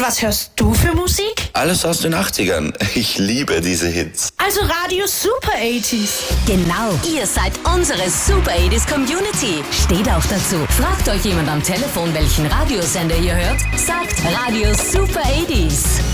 was hörst du für Musik? Alles aus den 80ern. Ich liebe diese Hits. Also Radio Super 80s. Genau, ihr seid unsere Super 80s Community. Steht auch dazu. Fragt euch jemand am Telefon, welchen Radiosender ihr hört? Sagt Radio Super 80s.